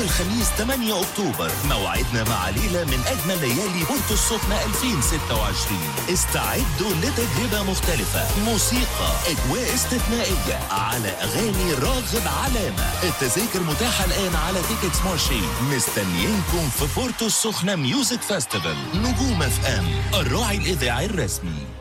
الخميس 8 أكتوبر موعدنا مع ليلة من أجمل ليالي بورتو السخنة 2026. استعدوا لتجربة مختلفة، موسيقى، أجواء استثنائية على أغاني راغب علامة. التذاكر متاحة الآن على تيكتس مارشي. مستنيينكم في بورتو السخنة ميوزك فاستيفال. نجوم اف ام، الراعي الإذاعي الرسمي.